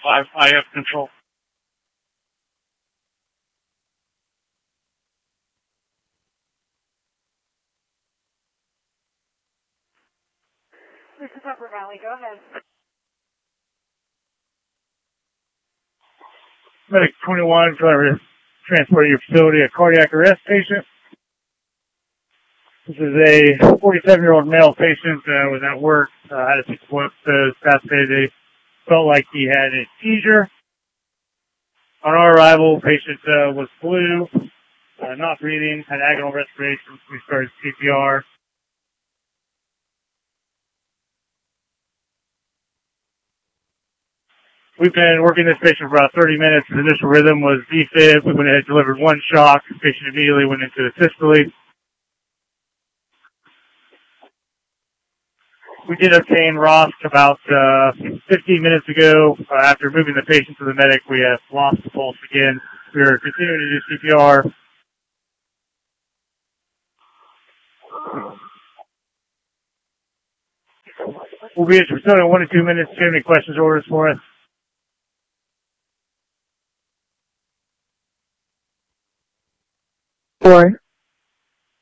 5, IF control. This is Upper Valley. Go ahead. Medic 21, transport to your facility, a cardiac arrest patient. This is a 47-year-old male patient was at work, had a sequence episode. They felt like he had a seizure. On our arrival, patient was blue, not breathing, had agonal respiration. We started CPR. We've been working this patient for about 30 minutes. His initial rhythm was defib. We went ahead and delivered one shock. The patient immediately went into a systole. We did obtain ROSC about 15 minutes ago. After moving the patient to the medic, we have lost the pulse again. We are continuing to do CPR. We'll be at your facility in 1 to 2 minutes. Do you have any questions or orders for us? Four.